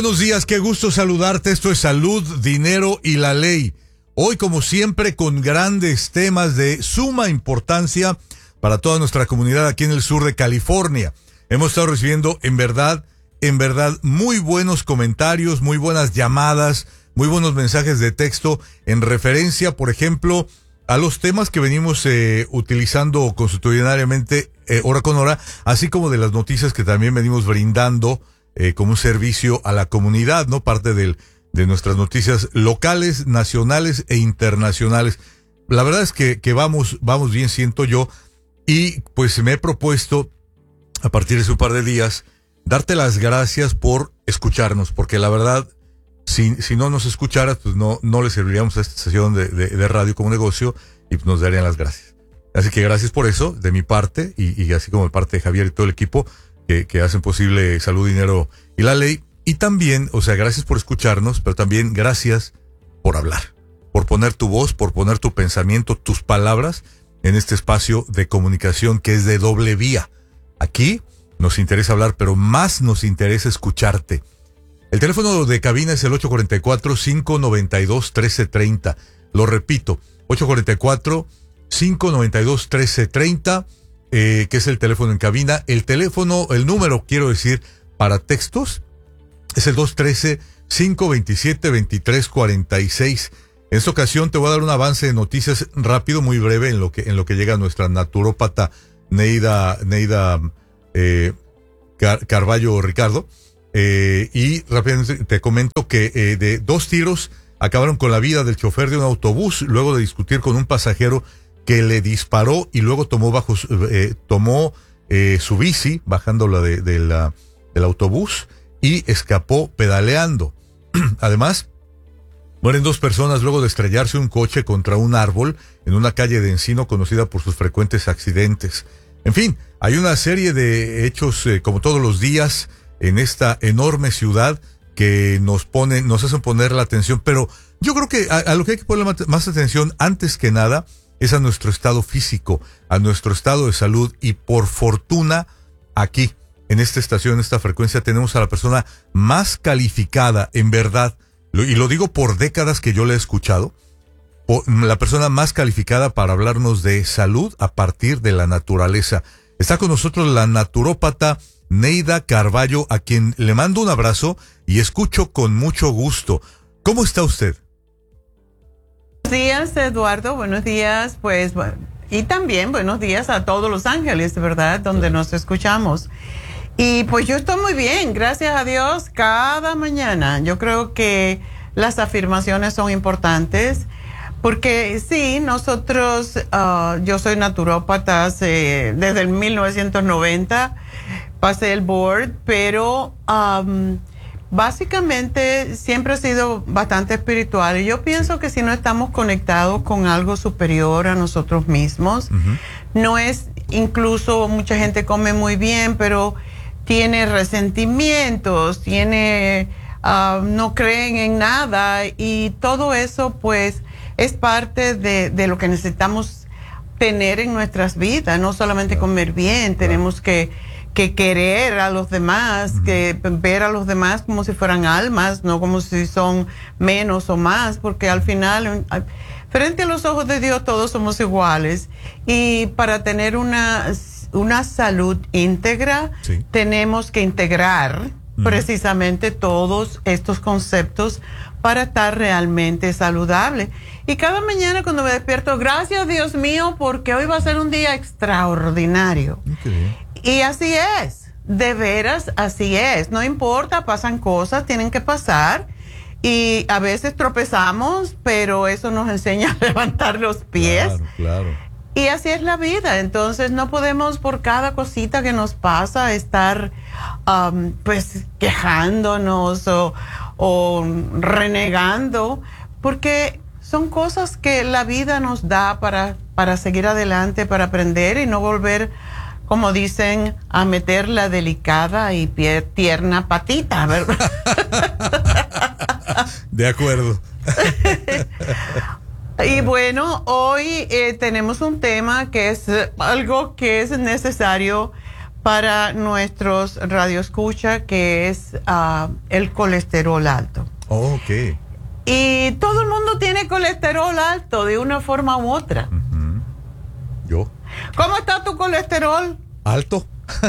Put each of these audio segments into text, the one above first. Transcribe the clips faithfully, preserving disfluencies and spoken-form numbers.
buenos días, qué gusto saludarte. Esto es Salud, Dinero y la Ley. Hoy, como siempre, con grandes temas de suma importancia para toda nuestra comunidad aquí en el sur de California. Hemos estado recibiendo, en verdad, en verdad, muy buenos comentarios, muy buenas llamadas, muy buenos mensajes de texto en referencia, por ejemplo, a los temas que venimos eh, utilizando consuetudinariamente eh, hora con hora, así como de las noticias que también venimos brindando eh, como un servicio a la comunidad, ¿no? Parte del, de nuestras noticias locales, nacionales e internacionales. La verdad es que, que vamos, vamos bien, siento yo, y pues me he propuesto, a partir de hace un par de días, darte las gracias por escucharnos, porque la verdad, si, si no nos escucharas, pues no, no le serviríamos a esta estación de, de, de radio como negocio y nos darían las gracias. Así que gracias por eso, de mi parte, y, y así como de parte de Javier y todo el equipo que, que hacen posible Salud, Dinero y la Ley. Y también, o sea, gracias por escucharnos, pero también gracias por hablar, por poner tu voz, por poner tu pensamiento, tus palabras en este espacio de comunicación que es de doble vía. Aquí nos interesa hablar, pero más nos interesa escucharte. El teléfono de cabina es el ocho cuatro cuatro, cinco nueve dos, uno tres tres cero. Lo repito, ocho cuatro cuatro, cinco nueve dos, uno tres tres cero, eh, que es el teléfono en cabina. El teléfono, el número, quiero decir, para textos, es el dos uno tres, cinco dos siete, dos tres cuatro seis. En esta ocasión te voy a dar un avance de noticias rápido, muy breve, en lo que, en lo que llega nuestra naturópata Neida, Neida eh, Car- Carballo Ricardo. Eh, y rápidamente te comento que eh, de dos tiros acabaron con la vida del chofer de un autobús luego de discutir con un pasajero que le disparó y luego tomó bajo eh, tomó eh, su bici bajándola de, de la, del autobús y escapó pedaleando. Además, mueren dos personas luego de estrellarse un coche contra un árbol en una calle de Encino conocida por sus frecuentes accidentes. En fin, hay una serie de hechos eh, como todos los días en esta enorme ciudad que nos ponen, nos hacen poner la atención, pero yo creo que a, a lo que hay que poner más atención antes que nada es a nuestro estado físico, a nuestro estado de salud, y por fortuna aquí, en esta estación, en esta frecuencia, tenemos a la persona más calificada, en verdad, lo, y lo digo por décadas que yo le he escuchado, por, la persona más calificada para hablarnos de salud a partir de la naturaleza. Está con nosotros la naturópata Neida Carballo, a quien le mando un abrazo y escucho con mucho gusto. ¿Cómo está usted? Buenos días, Eduardo. Buenos días, pues, y también buenos días a todos Los Ángeles, ¿verdad? Donde nos escuchamos. Y pues yo estoy muy bien, gracias a Dios, cada mañana. Yo creo que las afirmaciones son importantes, porque sí, nosotros, uh, yo soy naturópata hace, desde el mil novecientos noventa, pasé el board, pero um, básicamente siempre he sido bastante espiritual. Y yo pienso que si no estamos conectados con algo superior a nosotros mismos, uh-huh. no es, incluso mucha gente come muy bien, pero tiene resentimientos, tiene, uh, no creen en nada, y todo eso pues es parte de, de lo que necesitamos tener en nuestras vidas, no solamente claro. comer bien, claro. tenemos que que querer a los demás, uh-huh. que ver a los demás como si fueran almas, no como si son menos o más, porque al final, frente a los ojos de Dios, todos somos iguales. Y para tener una, una salud íntegra, sí. tenemos que integrar uh-huh. precisamente todos estos conceptos para estar realmente saludable. Y cada mañana cuando me despierto, gracias Dios mío, porque hoy va a ser un día extraordinario. Okay. Y así es, de veras, así es. No importa, pasan cosas, tienen que pasar. Y a veces tropezamos, pero eso nos enseña a levantar los pies. Claro, claro. Y así es la vida. Entonces no podemos por cada cosita que nos pasa estar um, pues quejándonos o, o renegando, porque son cosas que la vida nos da para, para seguir adelante, para aprender y no volver, como dicen, a meter la delicada y tierna patita, ¿verdad? De acuerdo. Y bueno, hoy eh, tenemos un tema que es algo que es necesario para nuestros radioescuchas, que es uh, el colesterol alto. Oh, ok. Y todo el mundo tiene colesterol alto de una forma u otra. Uh-huh. ¿Yo? ¿Cómo está tu colesterol? Alto.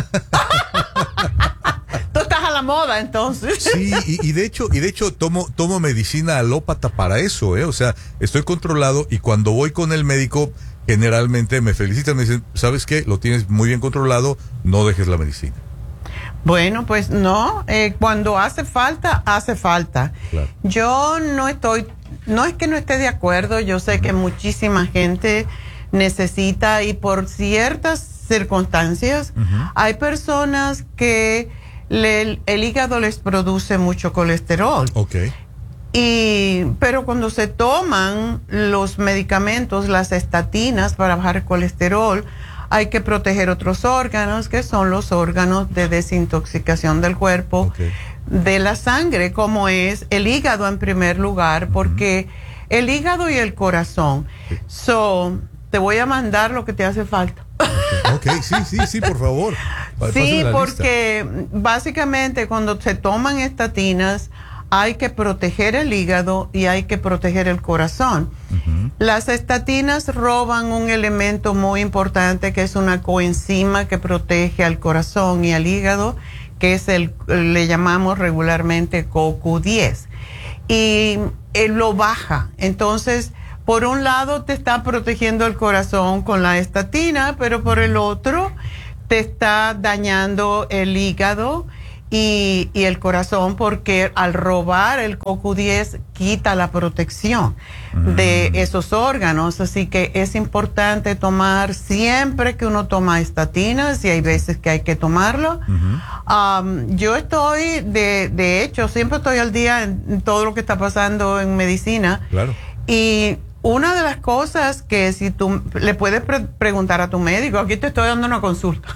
Tú estás a la moda, entonces. Sí, y, y de hecho, y de hecho tomo, tomo medicina alópata para eso, ¿eh? O sea, estoy controlado y cuando voy con el médico, generalmente me felicitan, me dicen, ¿sabes qué? Lo tienes muy bien controlado, no dejes la medicina. Bueno, pues no, eh, cuando hace falta, hace falta. Claro. Yo no estoy, no es que no esté de acuerdo, yo sé que muchísima gente necesita y por ciertas circunstancias, uh-huh. hay personas que le, el hígado les produce mucho colesterol. Okay. Y, pero cuando se toman los medicamentos, las estatinas para bajar el colesterol, hay que proteger otros órganos, que son los órganos de desintoxicación del cuerpo, okay. de la sangre, como es el hígado en primer lugar, porque uh-huh. el hígado y el corazón. Sí. So, te voy a mandar lo que te hace falta. Ok, sí, sí, sí, por favor. Sí, porque lista. Básicamente cuando se toman estatinas, hay que proteger el hígado y hay que proteger el corazón. Uh-huh. Las estatinas roban un elemento muy importante que es una coenzima que protege al corazón y al hígado, que es el, le llamamos regularmente C O Q diez. Y él lo baja. Entonces, por un lado te está protegiendo el corazón con la estatina, pero por el otro te está dañando el hígado y, y el corazón, porque al robar el C O Q diez quita la protección mm. de esos órganos. Así que es importante tomar siempre que uno toma estatinas, y hay veces que hay que tomarlo. Uh-huh. Um, yo estoy, de, de hecho, siempre estoy al día en, en todo lo que está pasando en medicina. Claro. Y una de las cosas que si tú le puedes pre- preguntar a tu médico, aquí te estoy dando una consulta.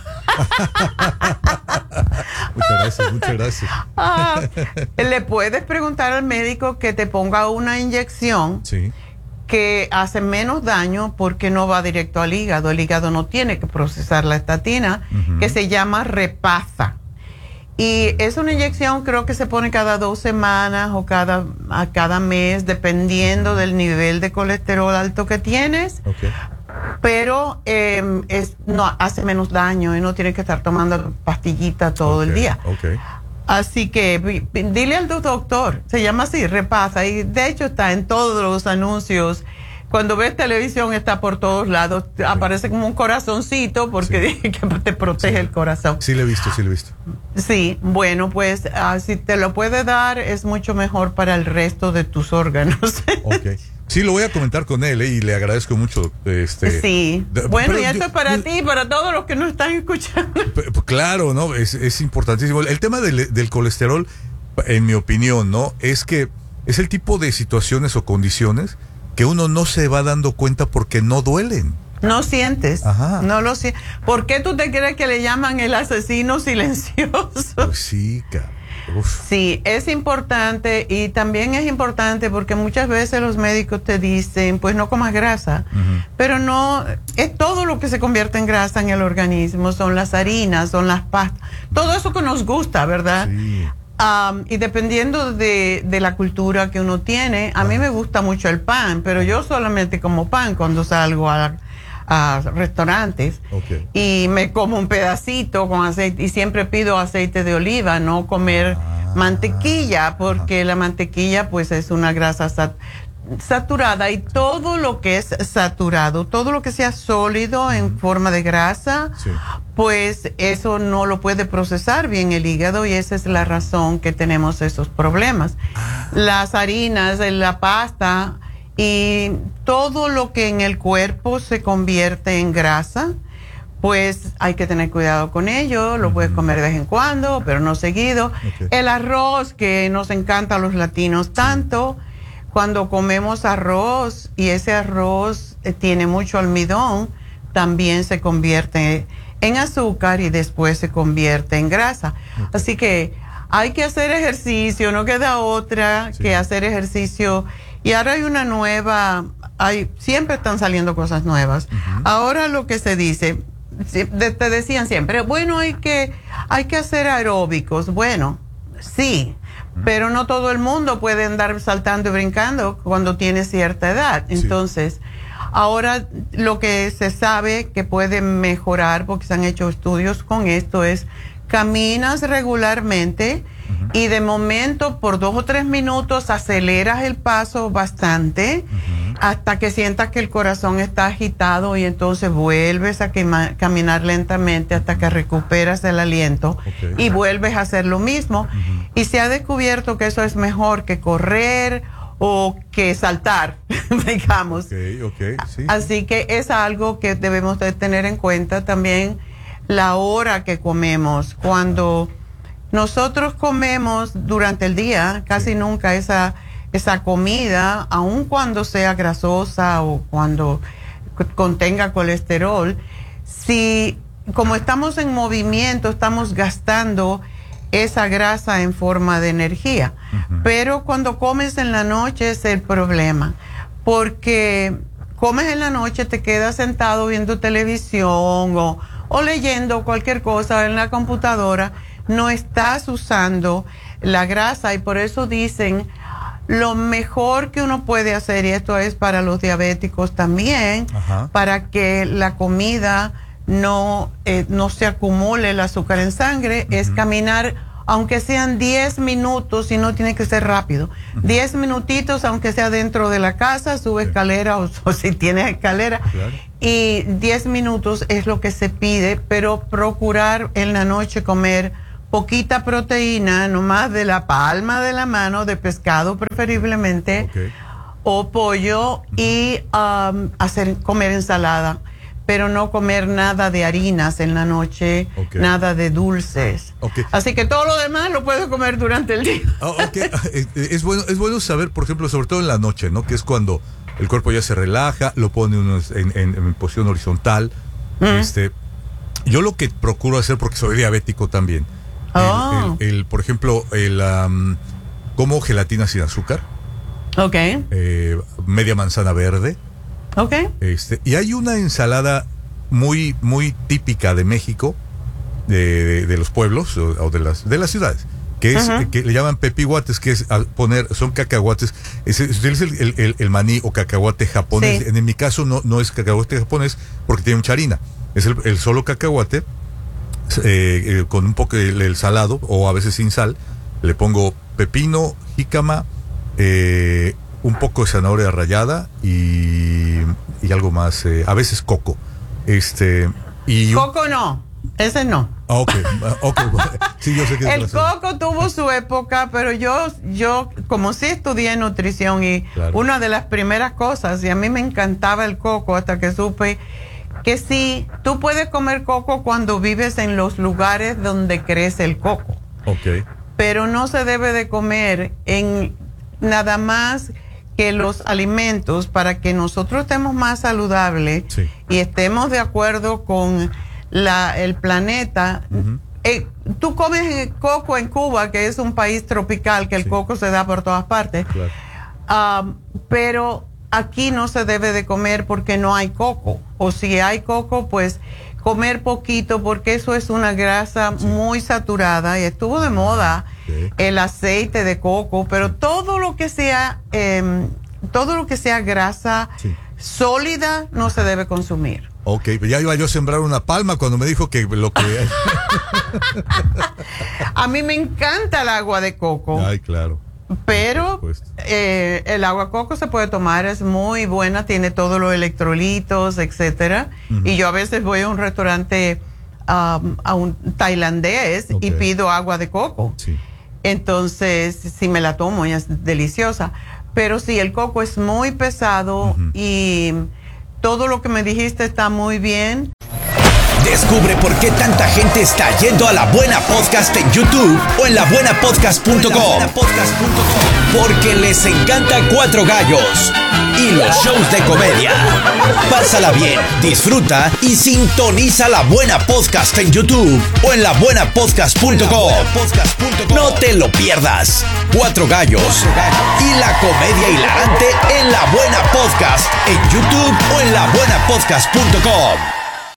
Muchas gracias, muchas gracias. Ah, le puedes preguntar al médico que te ponga una inyección sí. que hace menos daño porque no va directo al hígado. El hígado no tiene que procesar la estatina, uh-huh. que se llama Repatha. Y es una inyección, creo que se pone cada dos semanas o cada, a cada mes, dependiendo del nivel de colesterol alto que tienes. Okay. Pero eh, es, no, hace menos daño y no tienes que estar tomando pastillita todo okay. el día. Okay. Así que dile al doctor, se llama así, Repatha. Y de hecho está en todos los anuncios. Cuando ves televisión está por todos lados, sí. aparece como un corazoncito porque sí. que te protege sí. el corazón. Sí, lo he visto, sí lo he visto. Sí, bueno, pues uh, si te lo puede dar es mucho mejor para el resto de tus órganos. Ok. Sí, lo voy a comentar con él, ¿eh? Y le agradezco mucho. Este, sí. De, bueno, y esto yo, es para yo, ti y para todos los que nos están escuchando. Claro, ¿no? Es, es importantísimo. El tema del, del colesterol, en mi opinión, ¿no? Es que es el tipo de situaciones o condiciones que uno no se va dando cuenta porque no duelen. No sientes. Ajá. No lo sientes. ¿Por qué tú te crees que le llaman el asesino silencioso? Pues sí, cabrón. Uf. Sí, es importante, y también es importante porque muchas veces los médicos te dicen, pues no comas grasa, uh-huh. pero no, es todo lo que se convierte en grasa en el organismo, son las harinas, son las pastas, todo eso que nos gusta, ¿verdad? Sí. Um, y dependiendo de, de la cultura que uno tiene, a ah. mí me gusta mucho el pan, pero yo solamente como pan cuando salgo a, a restaurantes okay. y me como un pedacito con aceite, y siempre pido aceite de oliva, no comer ah. mantequilla, porque ah. la mantequilla pues es una grasa sat- saturada, y todo lo que es saturado, todo lo que sea sólido mm. en forma de grasa, sí. pues eso no lo puede procesar bien el hígado, y esa es la razón que tenemos esos problemas. Ah. Las harinas, la pasta y todo lo que en el cuerpo se convierte en grasa, pues hay que tener cuidado con ello. Lo uh-huh. puedes comer de vez en cuando, pero no seguido. Okay. El arroz, que nos encanta a los latinos tanto, sí. Cuando comemos arroz y ese arroz eh, tiene mucho almidón, también se convierte en azúcar y después se convierte en grasa. Okay. Así que hay que hacer ejercicio, no queda otra sí. que hacer ejercicio. Y ahora hay una nueva, hay, siempre están saliendo cosas nuevas. Uh-huh. Ahora lo que se dice, te decían siempre, bueno, hay que, hay que hacer aeróbicos. Bueno, sí, pero no todo el mundo puede andar saltando y brincando cuando tiene cierta edad. Entonces, sí. Ahora lo que se sabe que puede mejorar, porque se han hecho estudios con esto, es caminas regularmente uh-huh. y de momento por dos o tres minutos aceleras el paso bastante uh-huh. hasta que sientas que el corazón está agitado y entonces vuelves a quema, caminar lentamente hasta que recuperas el aliento okay. y vuelves a hacer lo mismo. Uh-huh. Y se ha descubierto que eso es mejor que correr o que saltar, digamos. Okay, okay, sí. Así que es algo que debemos de tener en cuenta también. La hora que comemos, cuando nosotros comemos durante el día, casi sí. nunca esa, esa comida, aun cuando sea grasosa o cuando contenga colesterol, si como estamos en movimiento, estamos gastando esa grasa en forma de energía. Uh-huh. Pero cuando comes en la noche es el problema, porque comes en la noche, te quedas sentado viendo televisión o o leyendo cualquier cosa en la computadora, no estás usando la grasa y por eso dicen lo mejor que uno puede hacer, y esto es para los diabéticos también, Ajá. para que la comida no, eh, no se acumule el azúcar en sangre, uh-huh. es caminar, aunque sean diez minutos, y no tiene que ser rápido, uh-huh. diez minutitos, aunque sea dentro de la casa, sube sí. escalera o, o si tienes escalera, claro. y diez minutos es lo que se pide, pero procurar en la noche comer poquita proteína, nomás de la palma de la mano, de pescado preferiblemente, okay. o pollo, uh-huh. y um, hacer comer ensalada. Pero no comer nada de harinas en la noche, okay. nada de dulces. Okay. Así que todo lo demás lo puedes comer durante el día. Oh, okay. es, bueno, es bueno saber, por ejemplo, sobre todo en la noche, ¿no? Que es cuando el cuerpo ya se relaja, lo pone uno en, en, en posición horizontal. Mm. Este, yo lo que procuro hacer, porque soy diabético también, oh. el, el, el, por ejemplo, el um, como gelatina sin azúcar. Ok. Eh, media manzana verde. Okay. Este, y hay una ensalada muy, muy típica de México, de, de, de los pueblos o, o de las de las ciudades, que es uh-huh. que le llaman pepihuates, que es al poner, son cacahuates, es, se utiliza el, el, el, el maní o cacahuate japonés. Sí. En, en mi caso no, no es cacahuate japonés porque tiene mucha harina, es el, el solo cacahuate eh, eh, con un poco el, el salado o a veces sin sal. Le pongo pepino, jícama, eh, un poco de zanahoria rallada y, y algo más, eh, a veces coco. Este, y coco no, ese no. Ah, ok, okay. Sí, yo sé que el coco tuvo su época, pero yo, yo como sí estudié nutrición y claro. una de las primeras cosas, y a mí me encantaba el coco hasta que supe que sí, tú puedes comer coco cuando vives en los lugares donde crece el coco. Ok. Pero no se debe de comer en nada más que los alimentos para que nosotros estemos más saludables sí. y estemos de acuerdo con la, el planeta. Uh-huh. Eh, tú comes coco en Cuba, que es un país tropical, que el sí. coco se da por todas partes, claro. um, pero aquí no se debe de comer porque no hay coco, o si hay coco, pues comer poquito, porque eso es una grasa sí. muy saturada y estuvo de moda sí. el aceite de coco, pero sí. todo lo que sea eh, todo lo que sea grasa sí. sólida no se debe consumir. Ok, ya iba yo a sembrar una palma cuando me dijo que lo que a mí me encanta el agua de coco. Ay, claro. Pero eh, el agua de coco se puede tomar, es muy buena, tiene todos los electrolitos, etcétera. Uh-huh. Y yo a veces voy a un restaurante um, a un tailandés okay. y pido agua de coco. Sí. Entonces, si me la tomo, ya es deliciosa. Pero sí, el coco es muy pesado uh-huh. y todo lo que me dijiste está muy bien. Descubre por qué tanta gente está yendo a La Buena Podcast en YouTube o en la buena podcast punto com. Porque les encanta Cuatro Gallos y los shows de comedia. Pásala bien, disfruta y sintoniza La Buena Podcast en YouTube o en la buena podcast punto com. No te lo pierdas. Cuatro Gallos y la comedia hilarante en La Buena Podcast en YouTube o en la buena podcast punto com.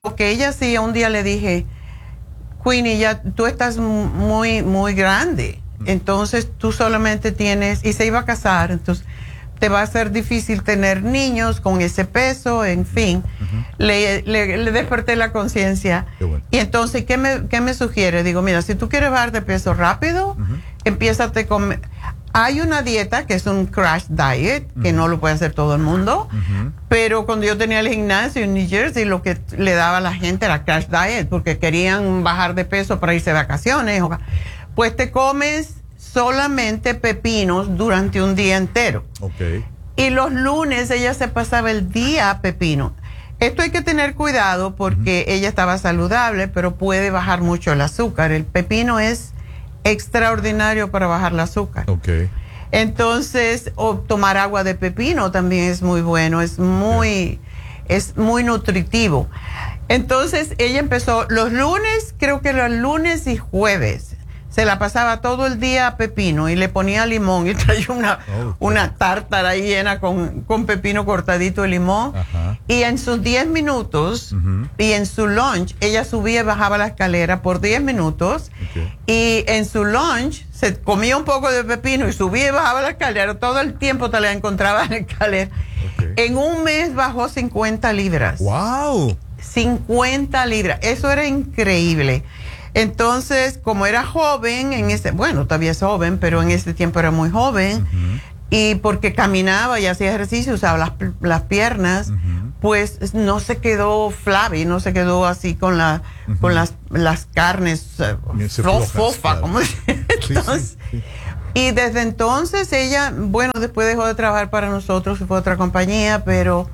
que ella hacía, un día le dije, Queenie, ya tú estás muy, muy grande, entonces tú solamente tienes, y se iba a casar, entonces te va a ser difícil tener niños con ese peso, en fin. Uh-huh. le, le, le desperté la conciencia. Bueno. Y entonces, ¿qué me, qué me sugiere? Digo, mira, si tú quieres bajar de peso rápido, uh-huh. empiézate a comer. Hay una dieta que es un crash diet, que uh-huh. no lo puede hacer todo el mundo, uh-huh. pero cuando yo tenía el gimnasio en New Jersey, lo que le daba a la gente era crash diet, porque querían bajar de peso para irse de vacaciones. Pues te comes solamente pepinos durante un día entero. Okay. Y los lunes ella se pasaba el día a pepino. Esto hay que tener cuidado porque uh-huh. ella estaba saludable, pero puede bajar mucho el azúcar. El pepino es extraordinario para bajar el azúcar. Okay. Entonces, o tomar agua de pepino también es muy bueno, es muy, okay. es muy nutritivo. Entonces, ella empezó los lunes, creo que los lunes y jueves, se la pasaba todo el día a pepino y le ponía limón y traía una, oh, okay. una tártara llena con, con pepino cortadito de limón. Ajá. Y en sus diez minutos uh-huh. y en su lunch, ella subía y bajaba la escalera por diez minutos. Okay. Y en su lunch se comía un poco de pepino y subía y bajaba la escalera. Todo el tiempo te la encontraba en la escalera. Okay. En un mes bajó cincuenta libras. ¡Wow! cincuenta libras. Eso era increíble. Entonces, como era joven, en ese, bueno, todavía es joven, pero en ese tiempo era muy joven, uh-huh. y porque caminaba y hacía ejercicio, usaba las, las piernas, uh-huh. pues no se quedó flabby, no se quedó así con, la, uh-huh. con las, las carnes uh, fofa, claro. como entonces, sí, sí, sí. Y desde entonces ella, bueno, después dejó de trabajar para nosotros, fue a otra compañía, pero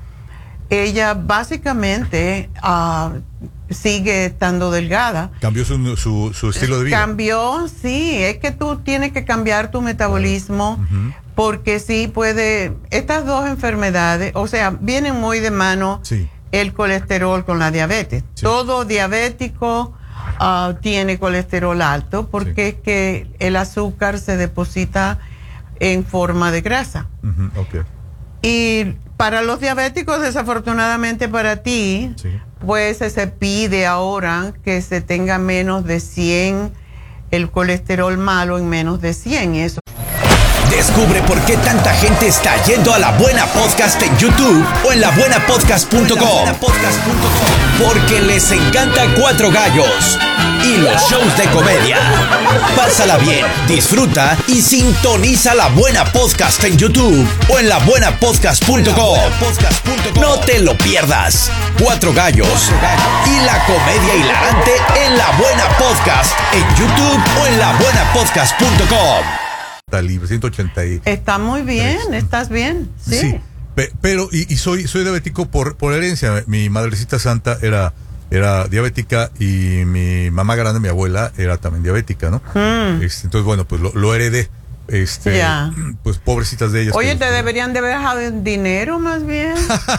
ella básicamente uh, sigue estando delgada. ¿Cambió su, su, su estilo de vida? Cambió, sí. Es que tú tienes que cambiar tu metabolismo, uh-huh. porque sí puede... Estas dos enfermedades, o sea, vienen muy de mano sí. el colesterol con la diabetes. Sí. Todo diabético uh, tiene colesterol alto porque sí. es que el azúcar se deposita en forma de grasa. Uh-huh. Okay. Y para los diabéticos, desafortunadamente para ti, sí. pues se pide ahora que se tenga menos de cien, el colesterol malo en menos de cien. Eso. Descubre por qué tanta gente está yendo a La Buena Podcast en YouTube o en la buena podcast punto com. Porque les encanta Cuatro Gallos y los shows de comedia. Pásala bien, disfruta y sintoniza La Buena Podcast en YouTube o en la buena podcast punto com. No te lo pierdas. Cuatro Gallos y la comedia hilarante en La Buena Podcast en YouTube o en la buena podcast punto com. Libre, ciento ochenta y Está muy bien, tres. Estás bien, sí. Sí, pe, pero y, y soy soy diabético por por herencia. Mi madrecita santa era era diabética y mi mamá grande, mi abuela, era también diabética, ¿no? Mm. Este, entonces, bueno, pues lo, lo heredé. Este, yeah. Pues pobrecitas de ellas. Oye, te los... deberían de haber dejado dinero más bien.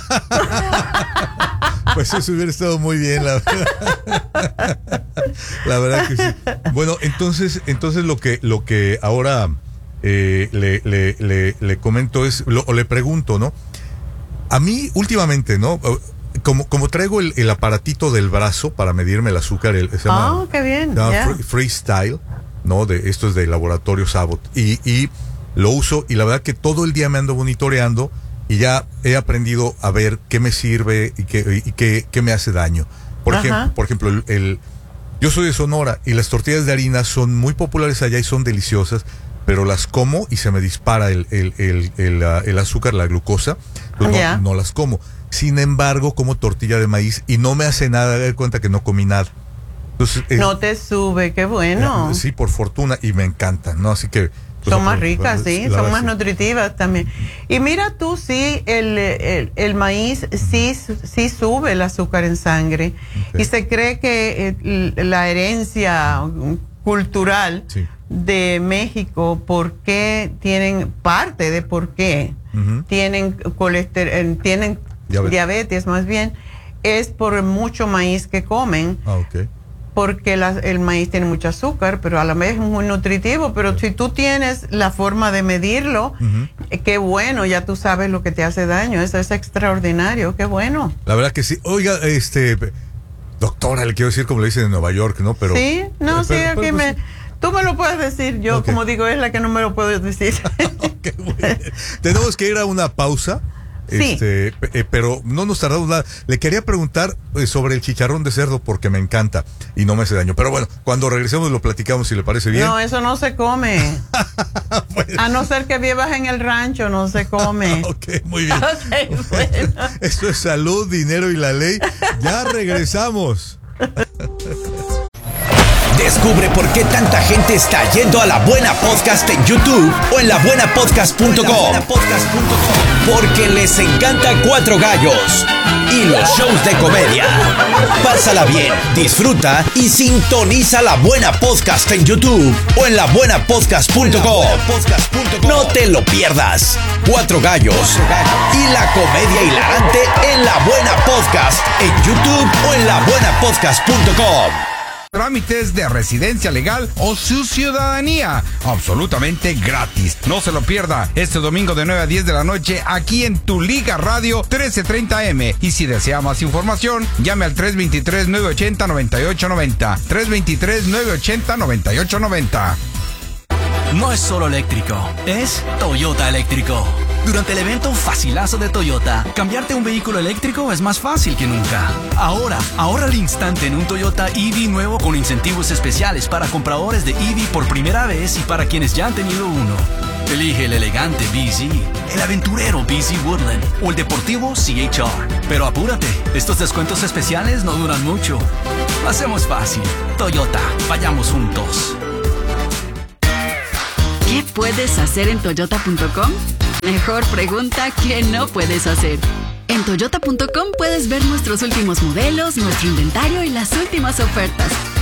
Pues eso hubiera estado muy bien, la verdad. La verdad que sí. Bueno, entonces, entonces lo que lo que ahora Eh, le, le, le, le comento es, lo, o le pregunto, ¿no? A mí últimamente, ¿no? Como, como traigo el, el aparatito del brazo para medirme el azúcar, el, se llama, oh, qué bien. Se llama Yeah. free, Freestyle, ¿no? De, esto es de Laboratorio Abbott. Y, y lo uso y la verdad que todo el día me ando monitoreando y ya he aprendido a ver qué me sirve y qué, y qué, qué me hace daño. Por, ejem, por ejemplo, el, el, yo soy de Sonora y las tortillas de harina son muy populares allá y son deliciosas, pero las como y se me dispara el, el, el, el, el, el azúcar, la glucosa, pues yeah. no, no las como. Sin embargo, como tortilla de maíz y no me hace nada, dar cuenta que no comí nada. Entonces, eh, no te sube, qué bueno. Eh, sí, por fortuna, y me encantan, ¿no? Así que... Pues, son más ricas, pues, sí, son más sí. nutritivas también. Y mira tú, sí, el, el, el maíz sí, sí sube el azúcar en sangre. Okay. Y se cree que eh, la herencia cultural... Sí. de México, por qué tienen parte de por qué uh-huh. tienen colesterol, tienen diabetes. diabetes más bien, es por mucho maíz que comen. Ah, okay. Porque la, el maíz tiene mucho azúcar, pero a la vez es muy nutritivo. Pero okay. si tú tienes la forma de medirlo, uh-huh. eh, qué bueno, ya tú sabes lo que te hace daño. Eso es extraordinario, qué bueno. La verdad que sí. Oiga, este... doctora, le quiero decir como le dicen en Nueva York, ¿no? Pero sí, no, pero, sí, pero, aquí pero, me... pues, Tú me lo puedes decir, yo okay. como digo, es la que no me lo puedo decir. Okay, muy bien. Tenemos que ir a una pausa. Sí. Este, eh, pero no nos tardamos nada. Le quería preguntar eh, sobre el chicharrón de cerdo porque me encanta y no me hace daño. Pero bueno, cuando regresemos lo platicamos si le parece bien. No, eso no se come. Bueno. A no ser que vivas en el rancho, no se come. Ok, muy bien. Okay, bueno. Esto es Salud, Dinero y la Ley. Ya regresamos. Descubre por qué tanta gente está yendo a La Buena Podcast en YouTube o en la buena podcast punto com. Porque les encanta Cuatro Gallos y los shows de comedia. Pásala bien, disfruta y sintoniza La Buena Podcast en YouTube o en la buena podcast punto com. No te lo pierdas. Cuatro Gallos y la comedia hilarante en La Buena Podcast en YouTube o en la buena podcast punto com. Trámites de residencia legal o su ciudadanía, absolutamente gratis. No se lo pierda este domingo de nueve a diez de la noche aquí en Tu Liga Radio trece treinta eme. Y si desea más información, llame al tres dos tres, nueve ocho cero, nueve ocho nueve cero, tres dos tres, nueve ocho cero, nueve ocho nueve cero. No es solo eléctrico, es Toyota eléctrico. Durante el evento Facilazo de Toyota, cambiarte a un vehículo eléctrico es más fácil que nunca. Ahora, ahorra al instante en un Toyota E V nuevo con incentivos especiales para compradores de E V por primera vez y para quienes ya han tenido uno. Elige el elegante B Z, el aventurero B Z Woodland o el deportivo C H R. Pero apúrate, estos descuentos especiales no duran mucho. Hacemos fácil. Toyota, vayamos juntos. ¿Qué puedes hacer en toyota punto com? Mejor pregunta que no puedes hacer. En toyota punto com puedes ver nuestros últimos modelos, nuestro inventario y las últimas ofertas.